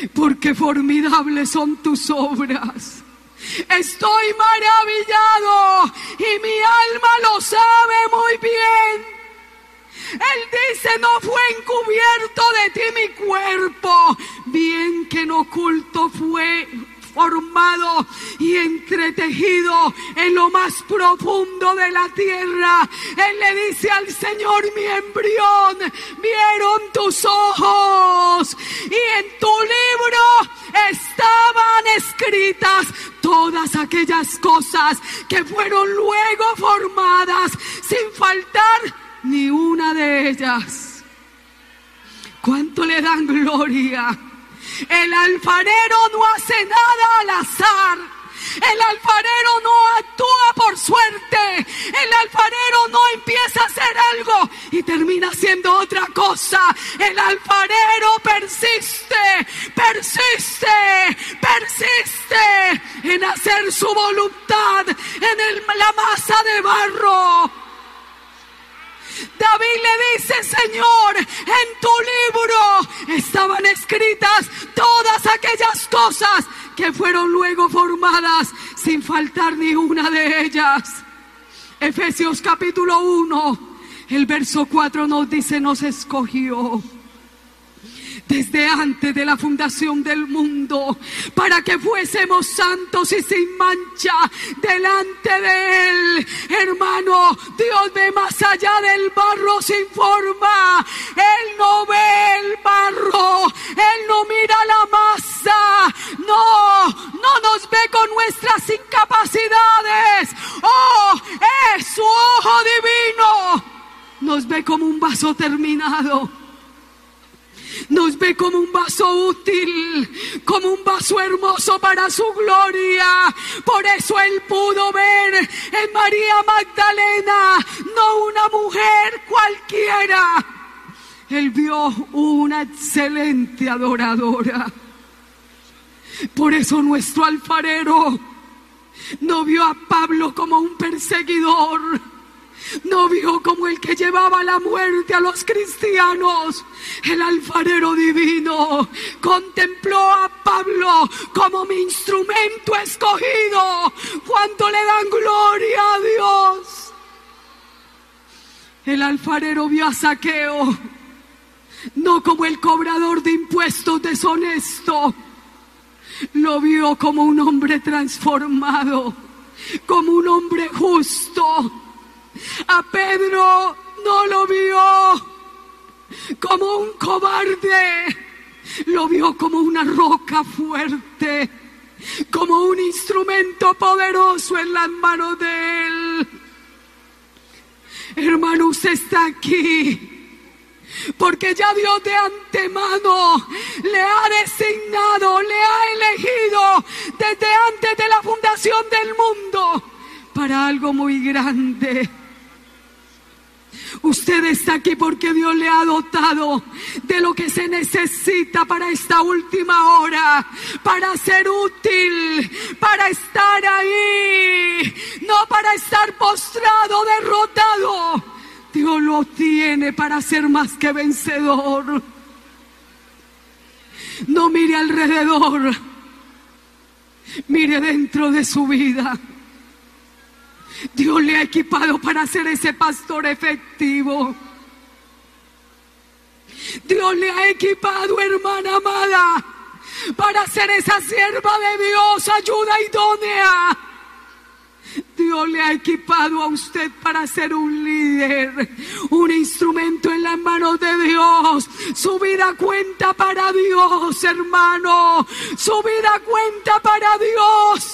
porque formidables son tus obras. Estoy maravillado y mi alma lo sabe muy bien. Él dice: no fue encubierto de ti mi cuerpo, bien que en oculto fue formado y entretejido en lo más profundo de la tierra. Él le dice al Señor: mi embrión vieron tus ojos, y en tu libro estaban escritas todas aquellas cosas que fueron luego formadas, sin faltar ni una de ellas. ¿Cuánto le dan gloria? El alfarero no hace nada al azar. El alfarero no actúa por suerte. El alfarero no empieza a hacer algo y termina haciendo otra cosa. El alfarero persiste en hacer su voluntad en la masa de barro. David le dice: Señor, en tu libro estaban escritas todas aquellas cosas que fueron luego formadas, sin faltar ni una de ellas. Efesios capítulo 1, el verso 4 nos dice: nos escogió desde antes de la fundación del mundo, para que fuésemos santos y sin mancha delante de Él. Hermano, Dios ve más allá del barro sin forma. Él no ve el barro, Él no mira la masa, no nos ve con nuestras incapacidades. Es su ojo divino. Nos ve como un vaso terminado. Nos ve como un vaso útil, como un vaso hermoso para su gloria. Por eso Él pudo ver en María Magdalena no una mujer cualquiera. Él vio una excelente adoradora. Por eso nuestro alfarero no vio a Pablo como un perseguidor. No vio como el que llevaba la muerte a los cristianos. El alfarero divino contempló a Pablo como mi instrumento escogido. ¿Cuánto le dan gloria a Dios? El alfarero vio a Zaqueo no como el cobrador de impuestos deshonesto. Lo vio como un hombre transformado, como un hombre justo. A Pedro no lo vio como un cobarde, lo vio como una roca fuerte, como un instrumento poderoso en las manos de Él. Hermano, usted está aquí porque ya Dios de antemano le ha designado, le ha elegido desde antes de la fundación del mundo para algo muy grande. Usted está aquí porque Dios le ha dotado de lo que se necesita para esta última hora, para ser útil, para estar ahí, no para estar postrado, derrotado. Dios lo tiene para ser más que vencedor. No mire alrededor, mire dentro de su vida. Dios le ha equipado para ser ese pastor efectivo. Dios le ha equipado, hermana amada, para ser esa sierva de Dios, ayuda idónea. Dios le ha equipado a usted para ser un líder, un instrumento en las manos de Dios. Su vida cuenta para Dios, hermano. Su vida cuenta para Dios.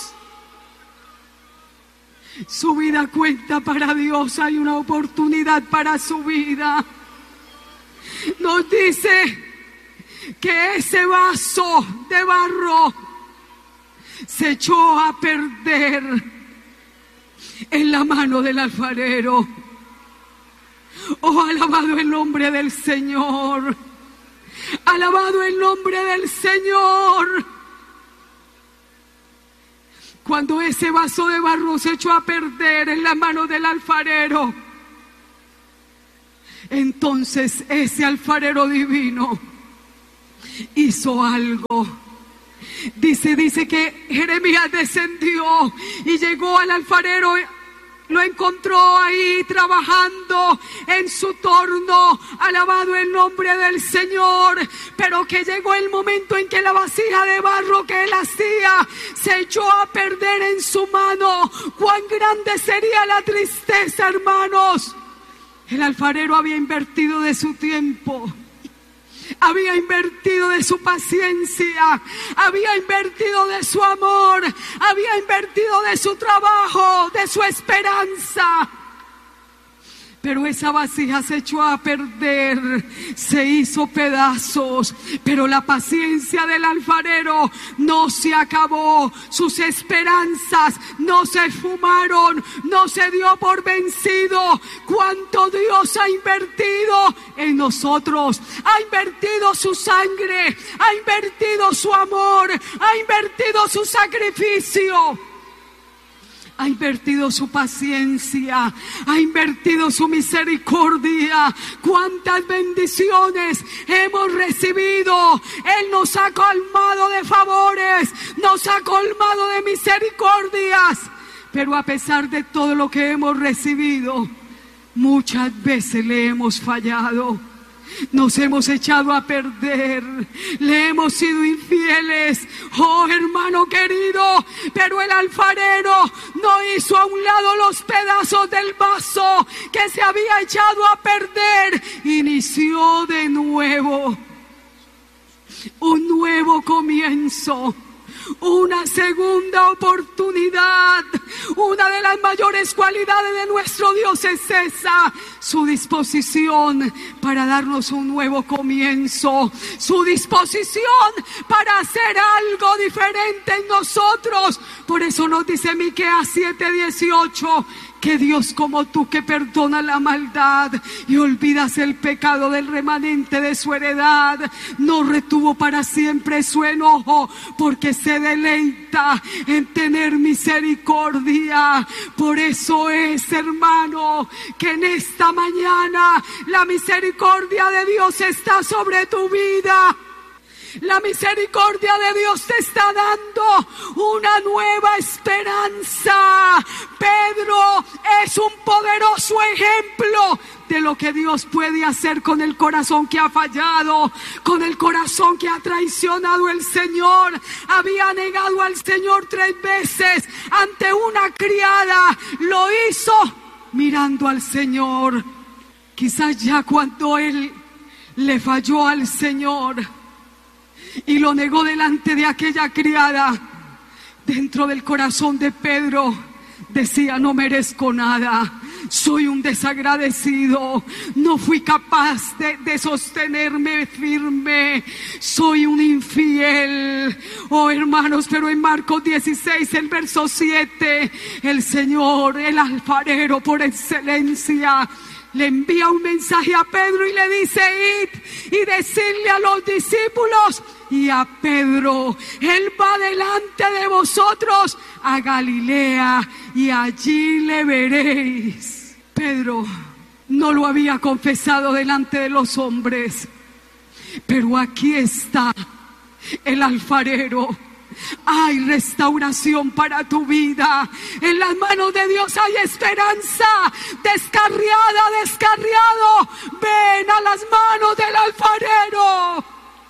Su vida cuenta para Dios. Hay una oportunidad para su vida. Nos dice que ese vaso de barro se echó a perder en la mano del alfarero. Oh, alabado el nombre del Señor. Alabado el nombre del Señor. Cuando ese vaso de barro se echó a perder en la mano del alfarero, entonces ese alfarero divino hizo algo. Dice que Jeremías descendió y llegó al alfarero. Lo encontró ahí trabajando en su torno, alabado el nombre del Señor. Pero que llegó el momento en que la vasija de barro que él hacía se echó a perder en su mano. Cuán grande sería la tristeza, hermanos. El alfarero había invertido de su tiempo, había invertido de su paciencia, había invertido de su amor, había invertido de su trabajo, de su esperanza. Pero esa vasija se echó a perder, se hizo pedazos. Pero la paciencia del alfarero no se acabó. Sus esperanzas no se esfumaron, no se dio por vencido. Cuánto Dios ha invertido en nosotros. Ha invertido su sangre, ha invertido su amor, ha invertido su sacrificio. Ha invertido su paciencia, ha invertido su misericordia. Cuántas bendiciones hemos recibido. Él nos ha colmado de favores, nos ha colmado de misericordias. Pero a pesar de todo lo que hemos recibido, muchas veces le hemos fallado. Nos hemos echado a perder, le hemos sido infieles, oh hermano querido. Pero el alfarero no hizo a un lado los pedazos del vaso que se había echado a perder. Inició de nuevo, un nuevo comienzo, una segunda oportunidad. Una de las mayores cualidades de nuestro Dios es esa: su disposición para darnos un nuevo comienzo, su disposición para hacer algo diferente en nosotros. Por eso nos dice Miqueas 7:18, que Dios como tú, que perdona la maldad y olvidas el pecado del remanente de su heredad, no retuvo para siempre su enojo, porque se deleita en tener misericordia. Por eso es, hermano, que en esta mañana la misericordia de Dios está sobre tu vida. La misericordia de Dios te está dando una nueva esperanza. Pedro es un poderoso ejemplo de lo que Dios puede hacer con el corazón que ha fallado, con el corazón que ha traicionado el Señor. Había negado al Señor 3 veces ante una criada. Lo hizo mirando al Señor. Quizás ya cuando él le falló al Señor y lo negó delante de aquella criada, dentro del corazón de Pedro decía: no merezco nada, soy un desagradecido, no fui capaz de sostenerme firme, soy un infiel. Oh hermanos, pero en Marcos 16, el verso 7, el Señor, el alfarero por excelencia, le envía un mensaje a Pedro y le dice: id y decirle a los discípulos y a Pedro, él va delante de vosotros a Galilea y allí le veréis. Pedro no lo había confesado delante de los hombres, pero aquí está el alfarero. Hay restauración para tu vida. En las manos de Dios hay esperanza. Descarriada, descarriado, ven a las manos del alfarero.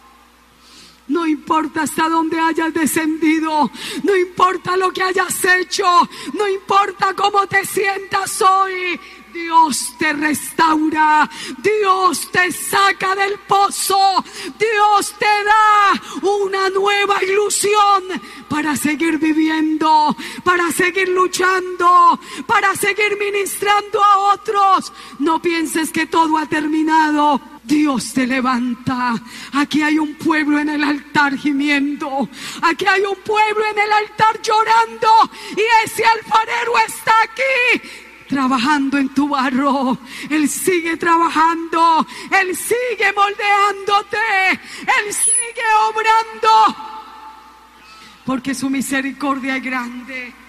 No importa hasta dónde hayas descendido, no importa lo que hayas hecho, no importa cómo te sientas hoy. Dios te restaura, Dios te saca del pozo, Dios te da una nueva ilusión para seguir viviendo, para seguir luchando, para seguir ministrando a otros. No pienses que todo ha terminado. Dios te levanta. Aquí hay un pueblo en el altar gimiendo. Aquí hay un pueblo en el altar llorando. Y ese alfarero está aquí, trabajando en tu barro. Él sigue trabajando. Él sigue moldeándote. Él sigue obrando. Porque su misericordia es grande.